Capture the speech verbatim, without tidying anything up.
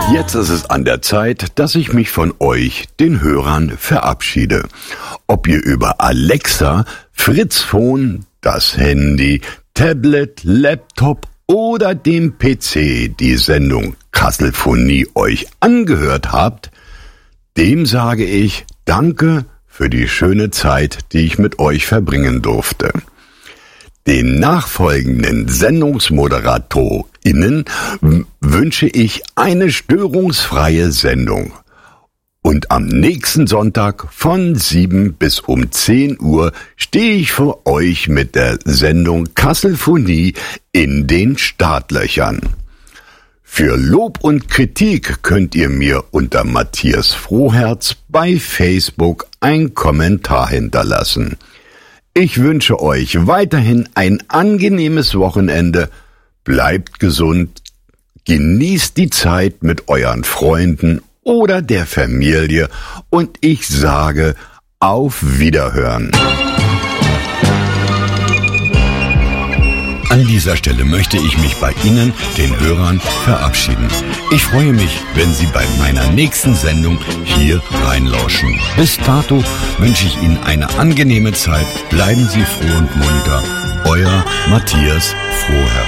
Jetzt ist es an der Zeit, dass ich mich von euch, den Hörern, verabschiede. Ob ihr über Alexa, Fritzphone, das Handy, Tablet, Laptop oder dem P C die Sendung Kasselphonie euch angehört habt, dem sage ich Danke für die schöne Zeit, die ich mit euch verbringen durfte. Den nachfolgenden SendungsmoderatorInnen wünsche ich eine störungsfreie Sendung. Und am nächsten Sonntag von sieben bis um zehn Uhr stehe ich für euch mit der Sendung Kasselphonie in den Startlöchern. Für Lob und Kritik könnt ihr mir unter Matthias Froherz bei Facebook einen Kommentar hinterlassen. Ich wünsche euch weiterhin ein angenehmes Wochenende, bleibt gesund, genießt die Zeit mit euren Freunden oder der Familie und ich sage auf Wiederhören. An dieser Stelle möchte ich mich bei Ihnen, den Hörern, verabschieden. Ich freue mich, wenn Sie bei meiner nächsten Sendung hier reinlauschen. Bis dato wünsche ich Ihnen eine angenehme Zeit. Bleiben Sie froh und munter. Euer Matthias Froherz.